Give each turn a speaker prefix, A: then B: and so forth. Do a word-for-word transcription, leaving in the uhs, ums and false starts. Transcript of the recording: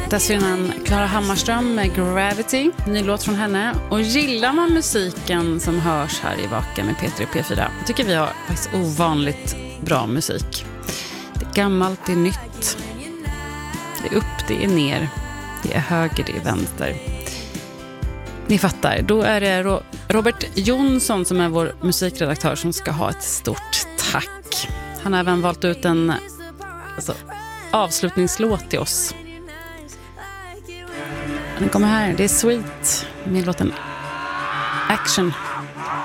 A: Dessförinnan Klara Hammarström med Gravity, ny låt från henne. Och gillar man musiken som hörs här i Vaken med Peter och P fyra, jag tycker vi har faktiskt ovanligt bra musik. Det är gammalt, det är nytt. Det är upp, det är ner. Det är höger, det är vänster. Ni fattar, då är det Robert Jonsson som är vår musikredaktör som ska ha ett stort tack. Han har även valt ut en alltså, avslutningslåt till oss. Den kommer här, det är Sweet med låten Action.